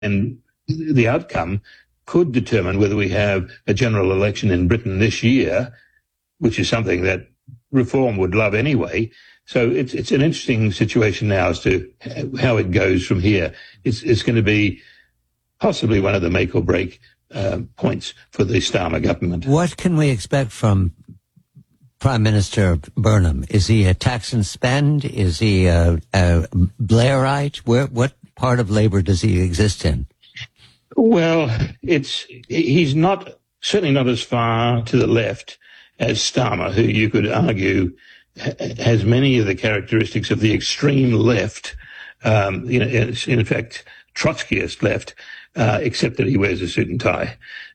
And the outcome could determine whether we have a general election in Britain this year, which is something that Reform would love anyway. So it's an interesting situation now as to how it goes from here. It's going to be possibly one of the make or break points for the Starmer government. What can we expect from Prime Minister Burnham? Is he a tax and spend? Is he a Blairite? What part of Labour does he exist in? Well, he's certainly not as far to the left as Starmer, who you could argue has many of the characteristics of the extreme left, in fact, Trotskyist left, except that he wears a suit and tie.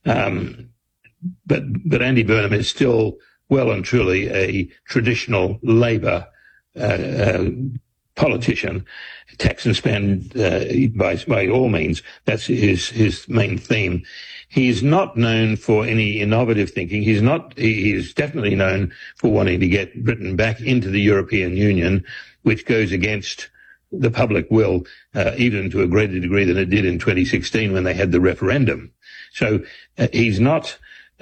But Andy Burnham is still well and truly a traditional Labour politician. Tax and spend, by all means, that's his main theme. He's not known for any innovative thinking. He is definitely known for wanting to get Britain back into the European Union, which goes against the public will, even to a greater degree than it did in 2016 when they had the referendum. So he's not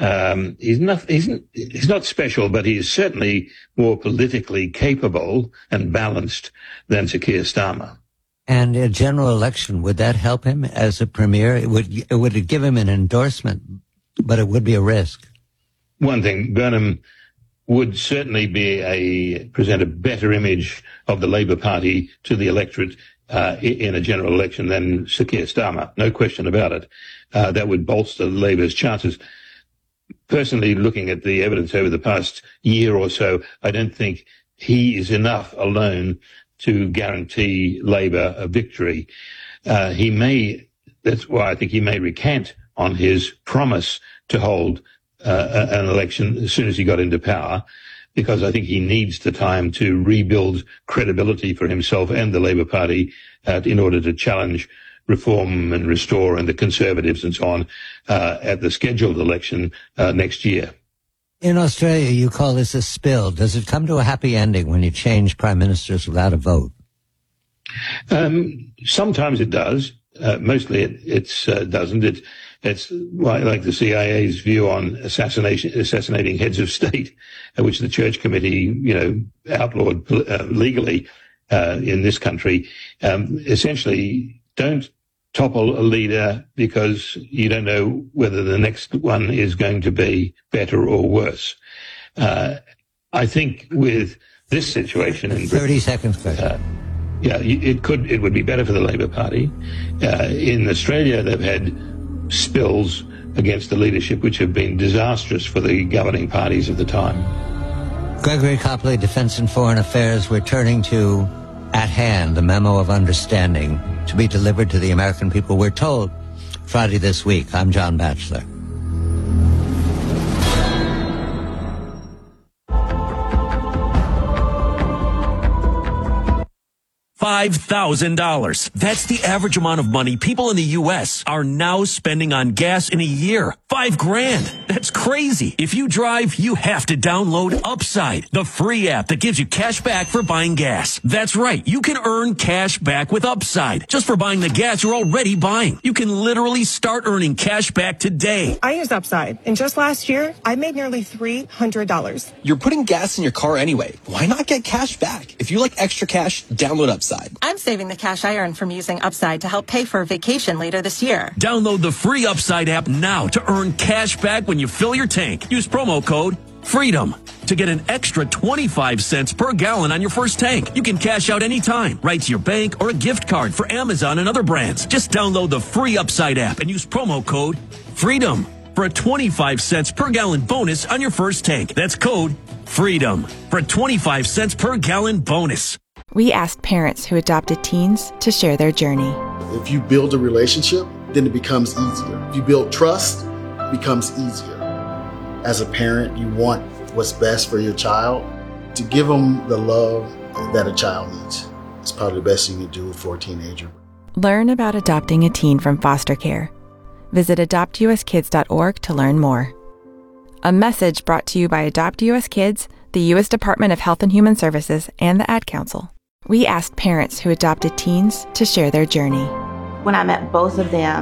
special, but he is certainly more politically capable and balanced than Sir Keir Starmer. And a general election, would that help him as a premier? It would give him an endorsement, but it would be a risk. One thing, Burnham would certainly present a better image of the Labour Party to the electorate in a general election than Sir Keir Starmer. No question about it. That would bolster Labour's chances. Personally, looking at the evidence over the past year or so, I don't think he is enough alone to guarantee Labour a victory. That's why I think he may recant on his promise to hold an election as soon as he got into power, because I think he needs the time to rebuild credibility for himself and the Labour Party in order to challenge Reform and Restore and the Conservatives and so on at the scheduled election next year. In Australia, you call this a spill. Does it come to a happy ending when you change prime ministers without a vote? Sometimes it does. Mostly it doesn't. It's like the CIA's view on assassinating heads of state, which the Church Committee, outlawed legally in this country. Essentially, don't topple a leader because you don't know whether the next one is going to be better or worse. I think with this situation in Britain, 30 seconds, question. It would be better for the Labour Party. In Australia, they've had spills against the leadership which have been disastrous for the governing parties of the time. Gregory Copley, Defense and Foreign Affairs. We're turning to, at hand, the memo of understanding to be delivered to the American people, we're told, Friday this week. I'm John Batchelor. $5,000. That's the average amount of money people in the U.S. are now spending on gas in a year. $5,000. That's crazy. If you drive, you have to download Upside, the free app that gives you cash back for buying gas. That's right. You can earn cash back with Upside just for buying the gas you're already buying. You can literally start earning cash back today. I used Upside, and just last year, I made nearly $300. You're putting gas in your car anyway. Why not get cash back? If you like extra cash, download Upside. I'm saving the cash I earn from using Upside to help pay for a vacation later this year. Download the free Upside app now to earn cash back when you fill your tank. Use promo code FREEDOM to get an extra 25 cents per gallon on your first tank. You can cash out anytime, right to your bank or a gift card for Amazon and other brands. Just download the free Upside app and use promo code FREEDOM for a 25 cents per gallon bonus on your first tank. That's code FREEDOM for a 25 cents per gallon bonus. We asked parents who adopted teens to share their journey. If you build a relationship, then it becomes easier. If you build trust, it becomes easier. As a parent, you want what's best for your child. To give them the love that a child needs. It's probably the best thing you can do for a teenager. Learn about adopting a teen from foster care. Visit adoptuskids.org to learn more. A message brought to you by Adopt US Kids, the U.S. Department of Health and Human Services, and the Ad Council. We asked parents who adopted teens to share their journey. When I met both of them,